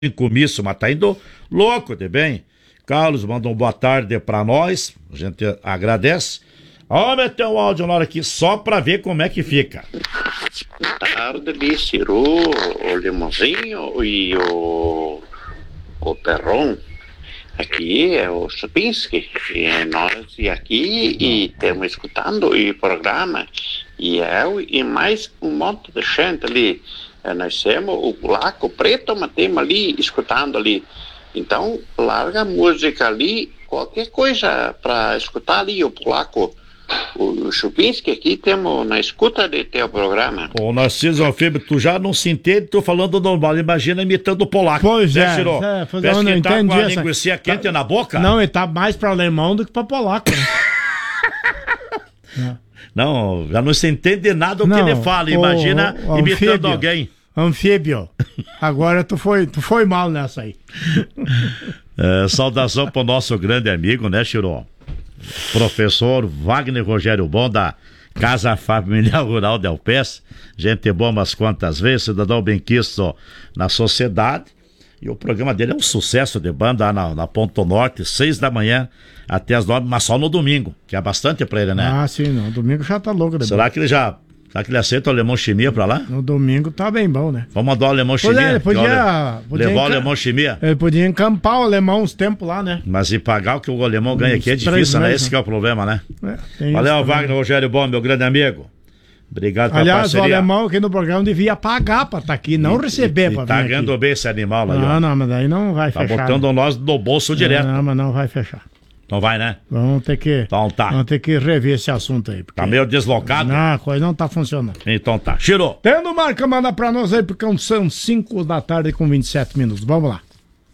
em comício, mas tá indo louco de bem. Carlos manda uma boa tarde pra nós, a gente agradece. Ó, meter um áudio na hora aqui só pra ver como é que fica. Boa tarde, Lícero, o Limãozinho e o Perron. Aqui é o Chupinski, e nós aqui e estamos escutando o programa, e eu e mais um monte de gente ali. Nós temos o Polaco Preto, mas temos ali, escutando ali. Então, larga a música ali, qualquer coisa para escutar ali, o Polaco. O Chupinski aqui temos na escuta de teu programa. Ô, Narciso Anfíbio, tu já não se entende, tô falando normal, imagina imitando o polaco. Pois é, parece que tá com a linguiça quente na boca. Não, ele tá mais pra alemão do que pra polaco, né? Não, já não se entende nada o que ele fala, imagina imitando alguém. Anfíbio, agora tu foi mal nessa aí. Saudação pro nosso grande amigo, né, Chiro? Professor Wagner Rogério Bom, da Casa Familiar Rural de Alpes. Gente boa umas quantas vezes, cidadão benquisto na sociedade. E o programa dele é um sucesso de banda na Ponto Norte, 6 da manhã até as 9, mas só no domingo, que é bastante pra ele, né? Ah, sim, no domingo já tá louco. Será que ele aceita o Alemão Chimia pra lá? No domingo tá bem bom, né? Vamos mandar o Alemão Chimia? Ele podia levar o Alemão Chimia? Ele podia encampar o alemão uns tempos lá, né? Mas e pagar o que o alemão ganha aqui é difícil, né? Esse que é o problema, né? Valeu, Wagner Rogério Bom, meu grande amigo. Obrigado pela parceria. Aliás, o alemão aqui no programa devia pagar pra estar aqui, não receber pra vir tá ganhando bem esse animal aí, Não, mas daí não vai fechar. Tá botando nós no bolso direto. Não, mas não vai fechar. Não vai, né? Vamos ter que rever esse assunto aí. Tá meio deslocado? Não, a coisa não tá funcionando. Então tá. Chiro. Tendo marca, manda pra nós aí, porque são 5 da tarde com 27 minutos. Vamos lá.